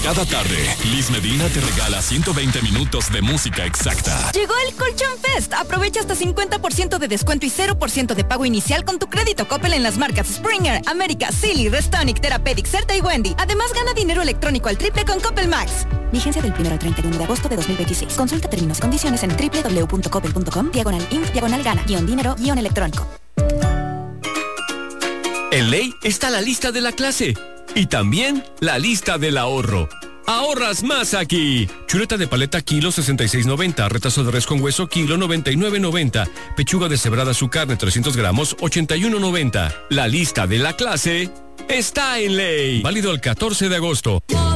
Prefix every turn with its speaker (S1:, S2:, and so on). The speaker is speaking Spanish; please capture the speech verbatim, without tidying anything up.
S1: Cada tarde, Liz Medina te regala ciento veinte minutos de música exacta.
S2: Llegó el Colchón Fest. Aprovecha hasta cincuenta por ciento de descuento y cero por ciento de pago inicial con tu crédito Coppel en las marcas Springer, América, Silly, Restonic, Therapeutic, Certa y Wendy. Además, gana dinero electrónico al triple con Coppel Max. Vigencia del primero al treinta y uno de agosto de dos mil veintiséis. Consulta términos, condiciones en doble u doble u doble u punto coppel punto com, diagonal inf, diagonal gana, guión dinero, guión electrónico.
S3: En Ley está la lista de la clase y también la lista del ahorro. ¡Ahorras más aquí! Chuleta de paleta kilo sesenta y seis noventa, retazo de res con hueso kilo noventa y nueve noventa, pechuga deshebrada su carne trescientos gramos ochenta y uno noventa. La lista de la clase está en Ley. Válido el catorce de agosto.